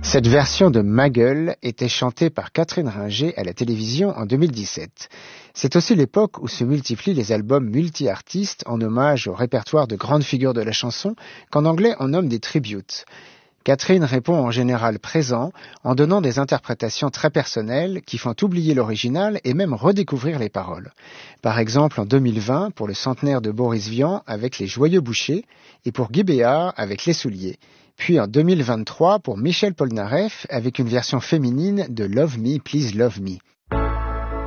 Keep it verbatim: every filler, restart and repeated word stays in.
Cette version de Ma Gueule était chantée par Catherine Ringer à la télévision en deux mille dix-sept. C'est aussi l'époque où se multiplient les albums multi-artistes en hommage au répertoire de grandes figures de la chanson qu'en anglais on nomme des tributes. Catherine répond en général présent en donnant des interprétations très personnelles qui font oublier l'original et même redécouvrir les paroles. Par exemple en deux mille vingt pour le centenaire de Boris Vian avec Les Joyeux Bouchers et pour Guy Béard avec Les Souliers. Puis en deux mille vingt-trois pour Michel Polnareff avec une version féminine de Love Me, Please Love Me.